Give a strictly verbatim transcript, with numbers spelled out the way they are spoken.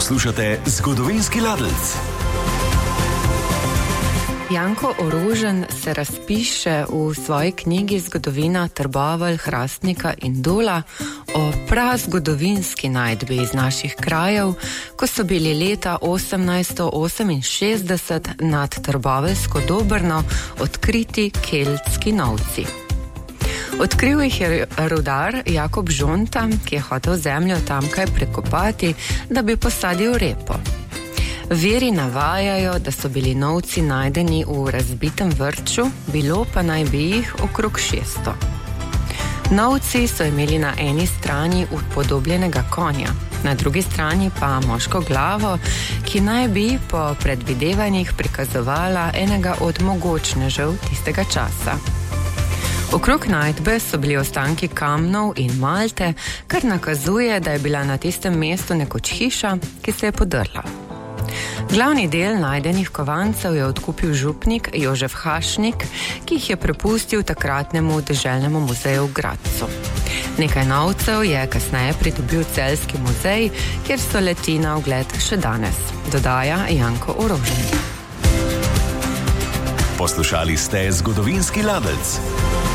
Poslušate Zgodovinski ladelc. Janko Orožen se razpiše v svoji knjigi Zgodovina Trbovelj, Hrastnika in Dola o prazgodovinski najdbi iz naših krajev, ko so bili leta osemnajststo oseminšestdeset nad trboveljsko Dobrno odkriti keltski novci. Odkril jih je rudar Jakob Žonta, ki je hotel zemljo tamkaj prekopati, da bi posadil repo. Viri navajajo, da so bili novci najdeni v razbitem vrču, bilo pa naj bi jih okrog šeststo. Novci so imeli na eni strani upodobljenega konja, na drugi strani pa moško glavo, ki naj bi po predvidevanjih prikazovala enega od mogočnežev tistega časa. Okrog najdbe so bili ostanki kamnov in malte, kar nakazuje, da je bila na tistem mestu nekoč hiša, ki se je podrla. Glavni del najdenih kovancev je odkupil župnik Jožef Hašnik, ki jih je prepustil takratnemu deželnemu muzeju v Gradcu. Nekaj novcev je kasneje pridobil Celjski muzej, kjer so leti na ogled še danes, dodaja Janko Orožen. Poslušali ste Zgodovinski ladelc.